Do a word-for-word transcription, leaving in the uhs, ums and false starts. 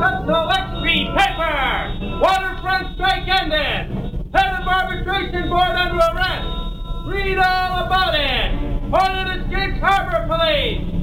Cut the Lex Speed paper! Waterfront strike ended! Head of arbitration board under arrest! Read all about it! Ordered escapes harbor police!